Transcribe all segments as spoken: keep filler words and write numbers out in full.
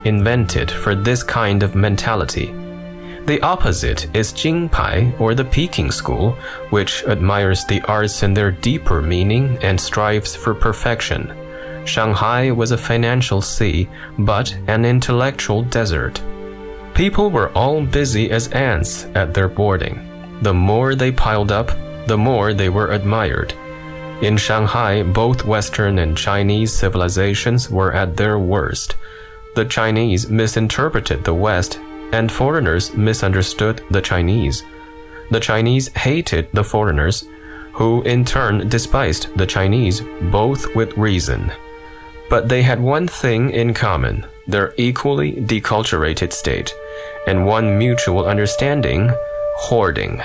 invented for this kind of mentality. The opposite is Jingpai, or the Peking school, which admires the arts in their deeper meaning and strives for perfection. Shanghai was a financial sea, but an intellectual desert. People were all busy as ants at their boarding. The more they piled up, the more they were admired. In Shanghai, both Western and Chinese civilizations were at their worst. The Chinese misinterpreted the West, and foreigners misunderstood the Chinese. The Chinese hated the foreigners, who in turn despised the Chinese, both with reason. But they had one thing in common, their equally deculturated state, and one mutual understanding, hoarding.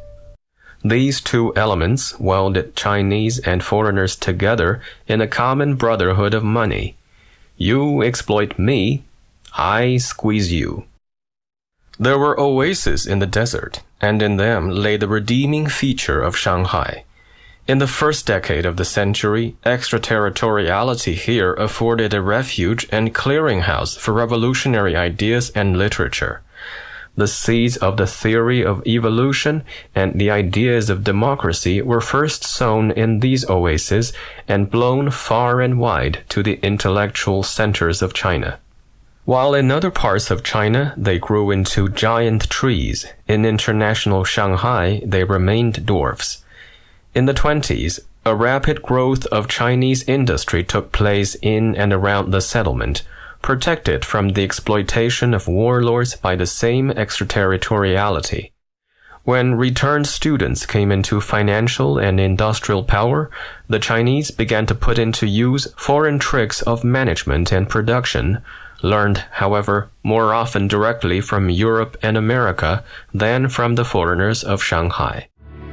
These two elements welded Chinese and foreigners together in a common brotherhood of money. You exploit me, I squeeze you. There were oases in the desert, and in them lay the redeeming feature of Shanghai. In the first decade of the century, extraterritoriality here afforded a refuge and clearinghouse for revolutionary ideas and literature. The seeds of the theory of evolution and the ideas of democracy were first sown in these oases and blown far and wide to the intellectual centers of China. While in other parts of China they grew into giant trees, in international Shanghai they remained dwarfs. In the twenties, a rapid growth of Chinese industry took place in and around the settlement, protected from the exploitation of warlords by the same extraterritoriality. When returned students came into financial and industrial power, the Chinese began to put into use foreign tricks of management and production, learned, however, more often directly from Europe and America than from the foreigners of Shanghai.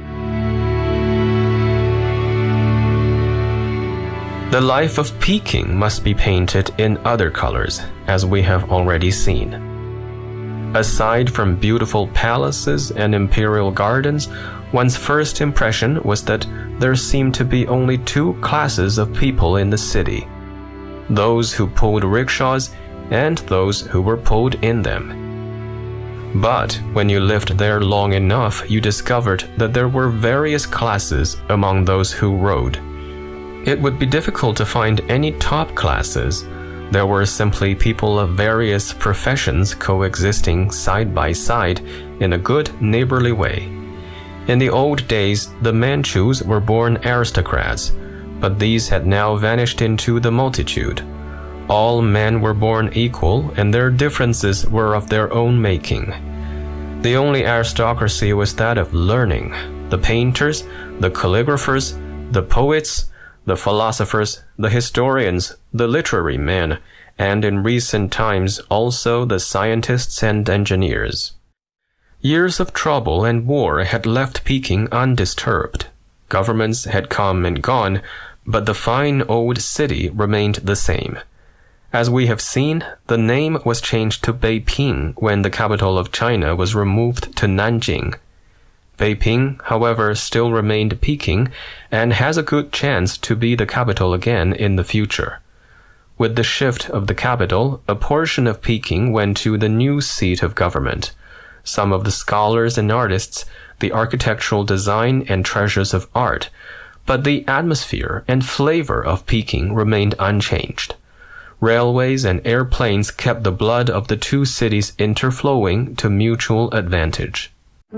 The life of Peking must be painted in other colors, as we have already seen. Aside from beautiful palaces and imperial gardens, one's first impression was that there seemed to be only two classes of people in the city: those who pulled rickshaws and those who were pulled in them. But when you lived there long enough, you discovered that there were various classes among those who rode. It would be difficult to find any top classes. There were simply people of various professions coexisting side by side in a good neighborly way. In the old days, the Manchus were born aristocrats, but these had now vanished into the multitude. All men were born equal, and their differences were of their own making. The only aristocracy was that of learning. The painters, the calligraphers, the poets, the philosophers, the historians, the literary men, and in recent times also the scientists and engineers. Years of trouble and war had left Peking undisturbed. Governments had come and gone, but the fine old city remained the same. As we have seen, the name was changed to Beiping when the capital of China was removed to Nanjing. Beiping, however, still remained Peking and has a good chance to be the capital again in the future. With the shift of the capital, a portion of Peking went to the new seat of government. Some of the scholars and artists, the architectural design and treasures of art, but the atmosphere and flavor of Peking remained unchanged. Railways and airplanes kept the blood of the two cities interflowing to mutual advantage.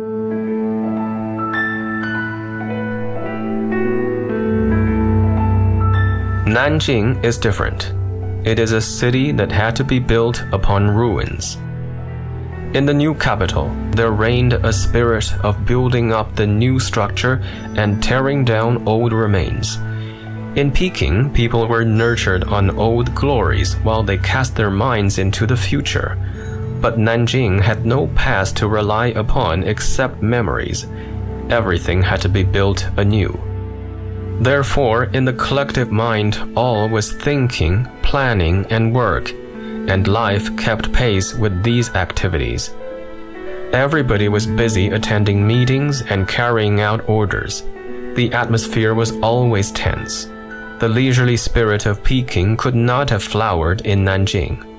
Nanjing is different. It is a city that had to be built upon ruins. In the new capital, there reigned a spirit of building up the new structure and tearing down old remains. In Peking, people were nurtured on old glories while they cast their minds into the future. But Nanjing had no past to rely upon except memories. Everything had to be built anew. Therefore, in the collective mind, all was thinking, planning, and work, and life kept pace with these activities. Everybody was busy attending meetings and carrying out orders. The atmosphere was always tense. The leisurely spirit of Peking could not have flowered in Nanjing.